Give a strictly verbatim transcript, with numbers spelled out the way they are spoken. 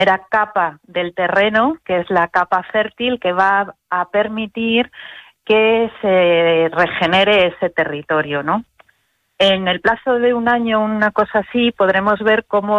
primera capa del terreno, que es la capa fértil, que va a permitir que se regenere ese territorio, ¿no? En el plazo de un año, una cosa así, podremos ver cómo